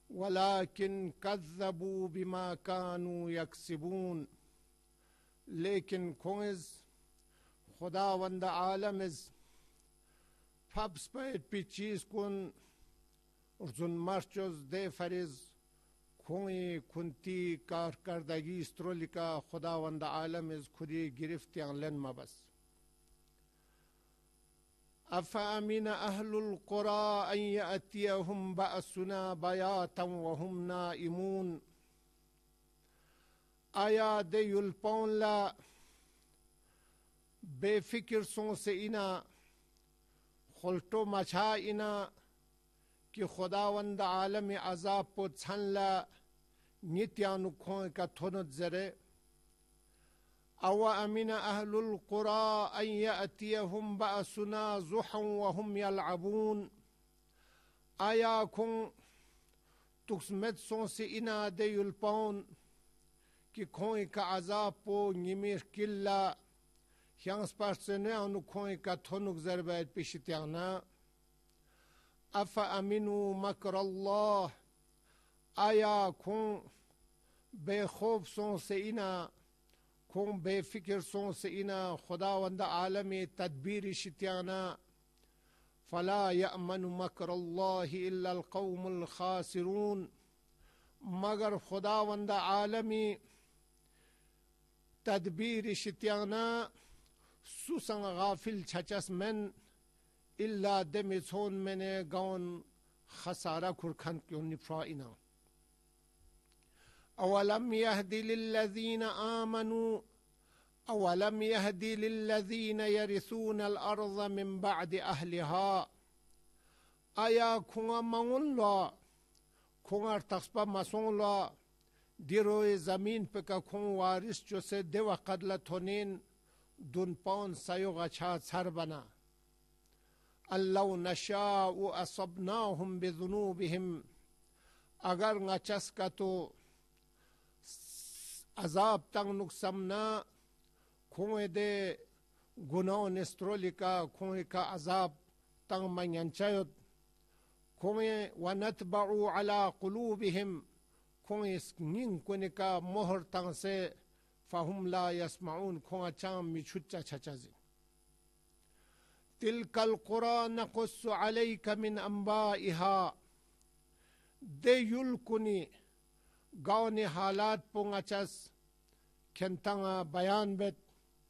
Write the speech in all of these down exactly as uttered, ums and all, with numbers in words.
वलाकिन कज़्ज़बू बिमा कानू यक्सिबून, लेकिन खोज खुदावंद आलम इज फब्स पे पी चीज कुन उर्जुन मर्चोज दे फरिज खोई खुंती कारकर्दगी स्त्रोलिका खुदावंद आलम इज खुदी गिरफ्त लन मबस। अफ़अमिन अहलुल क़ुरा अन यअतियहुम बअसुना बयातन वहुम नाइमून, आया दे युल्पौन ला बेफिक्र सों से इना खुल्टो मछा इना कि खुदावंद आलम अजाब पो छन ला नित्यानु खों का थोनत जरे। अव अमिन अहलुल क़ुरा अन यअतियहुम बअसुना ज़ुहन वहुम यलअबून, आया खुं तुक्समेत सों से इना दे युल्पौन कि खों का अजाब पो निमिर किल्ला ह्यांस पार्सने अनु खों का थोनुक जरबैत पिशित्याना। अफ़ अमिनु मकरल्लाह, आया खुं बेखौफ सों से इना खुं बेफिक्र सों से इना खुदावंद आलमी तदबीर शित्याना। फला यअमनु मकरल्लाहि इल्लल क़ौमुल खासिरून, मगर खुदावंद आलमी तदबीर शित्याना सुसंग गाफिल छचस मन इल्ला दमिथोन मैंने गौन खसारा खुरखन क्यों निफ्राइना। अवलम यहदि लिल्लज़ीना आमनू अवलम यहदि लिल्लज़ीना यरिसून अल अर्ज़ मिन बअदि अहलिहा, आया खुंगा मंगुल्ला खुंगा तस्पा मसोंला दिरोए जमीन पे का खुं वारिस जो से देवा कदला थोनीन दुन पौन सयोग अच्छा छर बना। अल्लाह नशाउ असबनाहुम बिजुनूबिहिम, अगर ngachas का तो अजाब तंग नुकसमना खुए दे गुनाह निस्त्रोलिका खुए का अजाब तंग मंयंचयत खुए वनतबउ अला कुलूबिहिम, खुए निंग कुने का मोहर तंग से फहुम ला यस्माउन खुआ चाम मिछुच्चा छचाजी। तिलकल क़ुरा नक़ुस्सु अलैका मिन अंबाइहा, दे युल्कुनी गावने हालात पोंगचस खेंतंगा बयान बेत।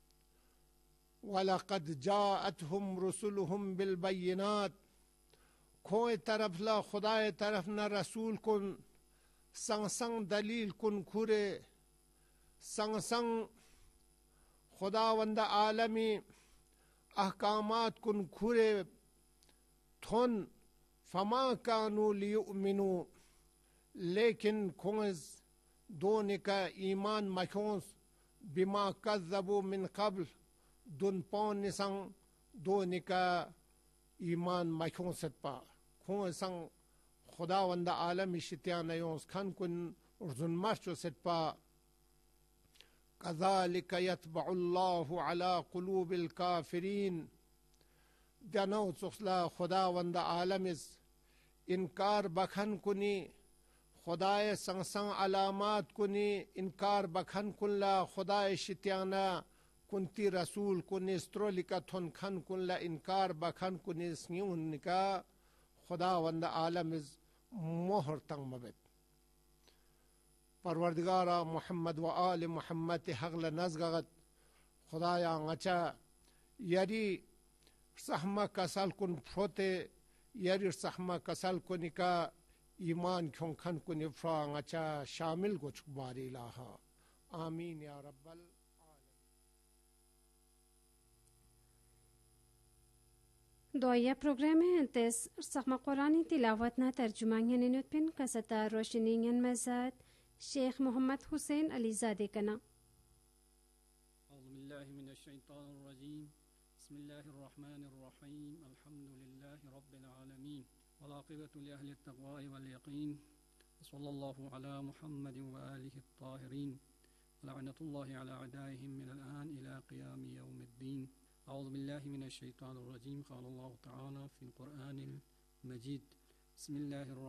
वलक़द जाअतहुम रुसुलुहुम बिल बय्यिनात, खोए तरफ ला खुदाए तरफ न रसूल कुन संग संग दलील कुन खुरे संग संग खुदावंद आलमी अहकामात कुन खुरे थोन। फमा कानू लियुमिनू, लेकिन खोज दोने का ईमान मखोंस बिमा कज़्ज़बू मिन क़ब्ल, दुन पौन निसंग दोने का ईमान मखोंसत पा खों संग खुदावंद आलमी शित्यानयोंस खन कुन उर्जुन मर्चो सत पा। कज़ालिक यतबउल्लाहु अला क़ुलूबिल काफ़िरीन, दनौ चुखला खुदावंद आलमिस इनकार बखन कुनी खुदाए संग संग अलामात कुनी इनकार बखन कुल्ला खुदाए शित्याना कुंती रसूल कुनी स्त्रोलिका थुन खन कुल्ला इनकार बखन कुनी स्न्यूनिका खुदावंद आलमिस मोहर तंग मबत। परवरदिगारा मोहम्मद व आल मोहम्मद हगल नजगत खुदाया ngचा यरी सहमा कसल कुन फ्रोते यरी सहमा कसल कुनिका ईमान क्यों खन कुनि फ्रा ngचा शामिल कुछ बारी लाहा। आमीन या rubble Doya programı tes sakma Kur'an'ı tilavatna tercümanyen nütpin kasata roşinin mezat Şeyh Muhammed Hüseyin Alizade kana. أعوذ بالله من الشيطان الرجيم بسم الله الرحمن الرحيم الحمد لله رب العالمين والعاقبة لأهل التقوى واليقين وصلى الله على محمد وآله الطاهرين ولعنة الله على أعدائهم من الآن إلى قيام يوم الدين. أعوذ بالله من الشيطان الرجيم قال الله تعالى في القرآن المجيد بسم الله الرحمن